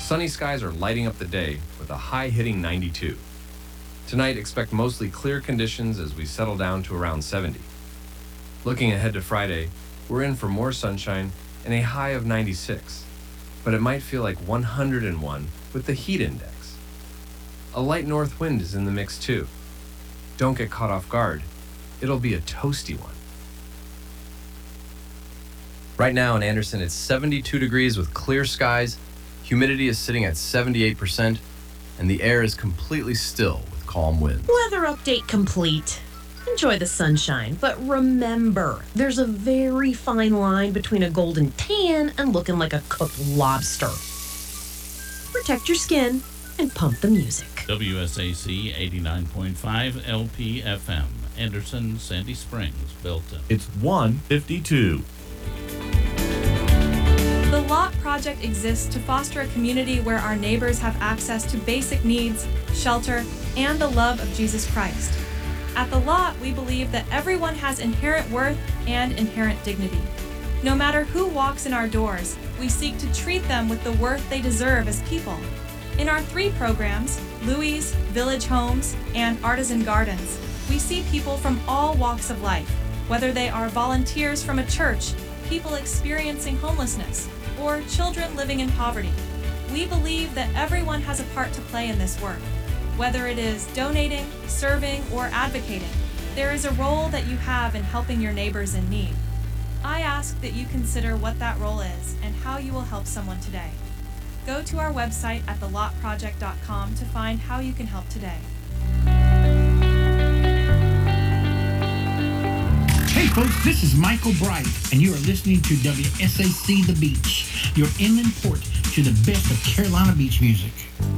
Sunny skies are lighting up the day with a high hitting 92. Tonight, expect mostly clear conditions as we settle down to around 70. Looking ahead to Friday, we're in for more sunshine and a high of 96, but it might feel like 101 with the heat index. A light north wind is in the mix too. Don't get caught off guard. It'll be a toasty one. Right now in Anderson, it's 72 degrees with clear skies, humidity is sitting at 78%, and the air is completely still with calm winds. Weather update complete. Enjoy the sunshine, but remember, there's a very fine line between a golden tan and looking like a cooked lobster. Protect your skin and pump the music. WSAC 89.5 LPFM, Anderson, Sandy Springs, Belton. It's 1:52. The LOT Project exists to foster a community where our neighbors have access to basic needs, shelter, and the love of Jesus Christ. At the LOT, we believe that everyone has inherent worth and inherent dignity. No matter who walks in our doors, we seek to treat them with the worth they deserve as people. In our 3 programs, Louie's, Village Homes, and Artisan Gardens, we see people from all walks of life, whether they are volunteers from a church, people experiencing homelessness, or children living in poverty. We believe that everyone has a part to play in this work. Whether it is donating, serving, or advocating, there is a role that you have in helping your neighbors in need. I ask that you consider what that role is and how you will help someone today. Go to our website at thelotproject.com to find how you can help today. Hey folks, this is Michael Bright, and you are listening to WSAC The Beach, your inland port to the best of Carolina beach music.